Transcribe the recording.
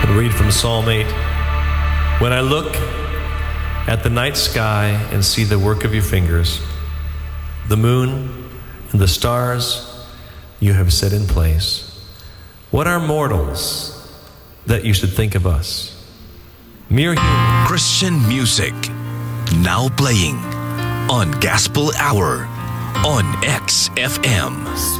and read from Psalm 8. When I look at the night sky and see the work of your fingers, the moon and the stars you have set in place, what are mortals that you should think of us? Mere humans. Christian music now playing on Gospel Hour on XFM.